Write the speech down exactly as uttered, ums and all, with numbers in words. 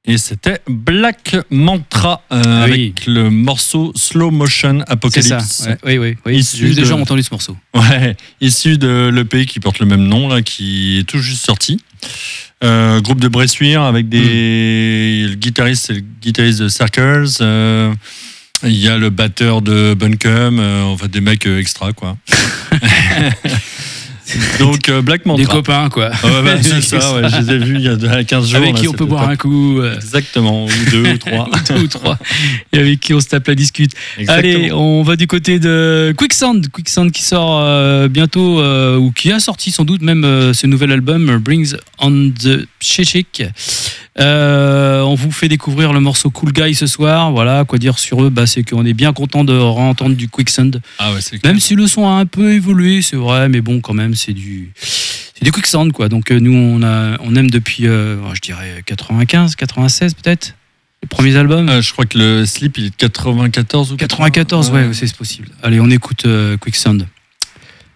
Et c'était Black Mantra euh, oui. avec le morceau Slow Motion Apocalypse. C'est ça, ouais. oui, oui. oui. Issu J'ai déjà de... entendu ce morceau. Ouais, issu de l'E P qui porte le même nom, là, qui est tout juste sorti. Euh, groupe de Bressuire avec des. Mm. Le guitariste, c'est le guitariste de Circles. Euh... Il y a le batteur de Buncombe, euh, enfin des mecs euh, extra, quoi. Donc euh, Black Mantra. Des copains, quoi. Ouais, bah, c'est ça, ouais, je les ai vus il y a quinze jours. Avec là, qui on peut boire pas... un coup. Euh... Exactement, ou deux ou trois. deux ou trois. Et avec qui on se tape la discute. Exactement. Allez, on va du côté de Quicksand. Quicksand qui sort euh, bientôt, euh, ou qui a sorti sans doute même euh, ce nouvel album, Brings on the Chechik. Euh, on vous fait découvrir le morceau Cool Guy ce soir. Voilà, quoi dire sur eux, bah, c'est qu'on est bien content de réentendre du Quicksand. Ah ouais, c'est même si le son a un peu évolué, c'est vrai, mais bon, quand même, c'est du, c'est du Quicksand, quoi. Donc euh, nous, on, a, on aime depuis, euh, je dirais, quatre-vingt-quinze, quatre-vingt-seize peut-être, les premiers albums. Euh, je crois que le Slip, il est de quatre-vingt-quatorze ou quatre-vingt-quatorze, ouais, ouais, c'est possible. Allez, on écoute euh, Quicksand.